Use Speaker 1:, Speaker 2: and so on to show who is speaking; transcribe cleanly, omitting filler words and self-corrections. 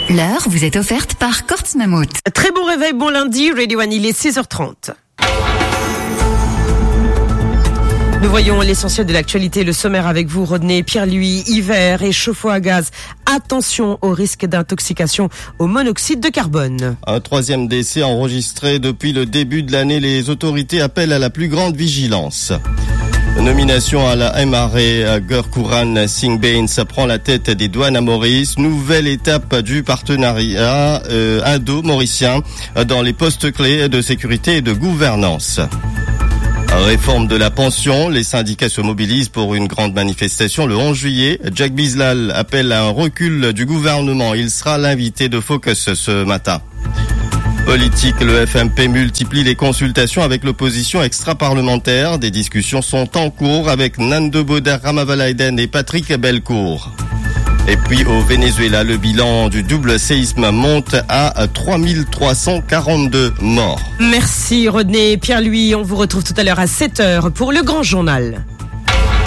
Speaker 1: L'heure vous est offerte par Kortz Mammut.
Speaker 2: Très bon réveil, bon lundi, Radio One, il est 6h30. Nous voyons l'essentiel de l'actualité, le sommaire avec vous, Rodney, Pierre-Louis, hiver et chauffe-eau à gaz. Attention au risque d'intoxication au monoxyde de carbone.
Speaker 3: Un troisième décès enregistré depuis le début de l'année. Les autorités appellent à la plus grande vigilance. Nomination à la MRA, Gurkhuran Singh Bains prend la tête des douanes à Maurice. Nouvelle étape du partenariat indo-mauricien dans les postes clés de sécurité et de gouvernance. Réforme de la pension, les syndicats se mobilisent pour une grande manifestation le 11 juillet. Jack Bizlal appelle à un recul du gouvernement. Il sera l'invité de Focus ce matin. Politique, le FMP multiplie les consultations avec l'opposition extra-parlementaire. Des discussions sont en cours avec Nando Boder Ramavalaiden et Patrick Belcourt. Et puis au Venezuela, le bilan du double séisme monte à 3342 morts.
Speaker 2: Merci Rodney, Pierre-Louis, on vous retrouve tout à l'heure à 7h pour le grand journal.